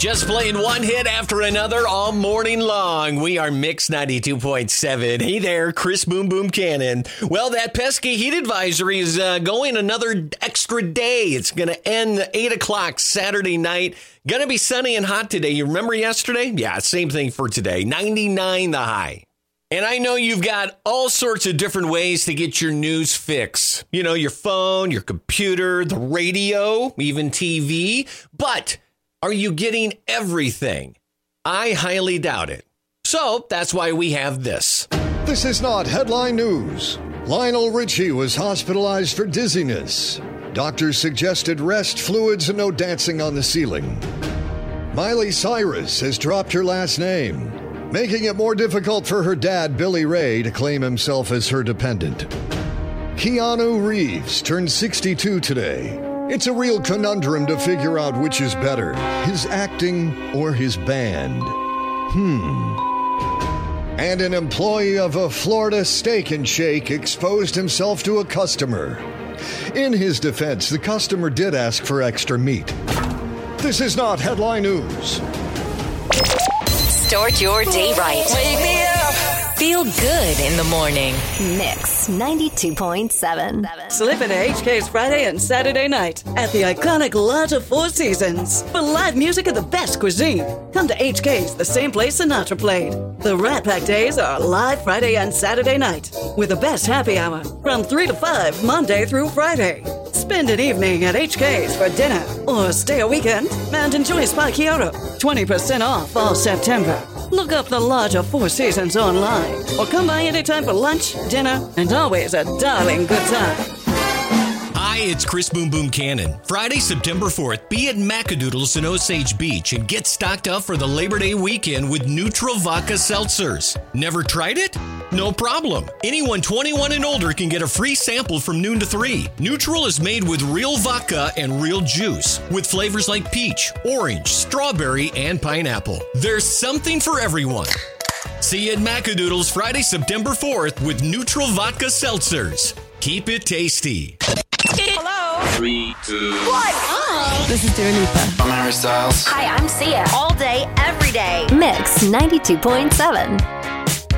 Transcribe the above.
Just playing one hit after another all morning long. We are Mix 92.7. Hey there, Chris Boom Boom Cannon. Well, that pesky heat advisory is going another extra day. It's going to end 8 o'clock Saturday night. Going to be sunny and hot today. You remember yesterday? Yeah, same thing for today. 99 the high. And I know you've got all sorts of different ways to get your news fix. You know, your phone, your computer, the radio, even TV. But are you getting everything? I highly doubt it. So that's why we have this. This is not headline news. Lionel Richie was hospitalized for dizziness. Doctors suggested rest, fluids, and no dancing on the ceiling. Miley Cyrus has dropped her last name, making it more difficult for her dad, Billy Ray, to claim himself as her dependent. Keanu Reeves turned 62 today. It's a real conundrum to figure out which is better, his acting or his band. And an employee of a Florida Steak and Shake exposed himself to a customer. In his defense, the customer did ask for extra meat. This is not headline news. Start your day right. Wake me up. Feel good in the morning. Mix 92.7. Slip into HK's Friday and Saturday night at the iconic Lodge of Four Seasons for live music and the best cuisine. Come to HK's, the same place Sinatra played. The Rat Pack days are live Friday and Saturday night with the best happy hour from 3 to 5 Monday through Friday. Spend an evening at HK's for dinner or stay a weekend and enjoy Spa Kyoto. 20% off all September. Look up the Lodge of Four Seasons online or come by anytime for lunch, dinner, and always a darling good time. Hi, it's Chris Boom Boom Cannon. Friday, September 4th, be at Macadoodles in Osage Beach and get stocked up for the Labor Day weekend with Neutral Vodka Seltzers. Never tried it? No problem. Anyone 21 and older can get a free sample from noon to 3. Neutral is made with real vodka and real juice, with flavors like peach, orange, strawberry, and pineapple. There's something for everyone. See you at Macadoodles Friday, September 4th with Neutral Vodka Seltzers. Keep it tasty. Hello. 3, 2, 1. Oh. This is Dua Lipa. I'm Harry Styles. Hi, I'm Sia. All day, every day. Mix 92.7.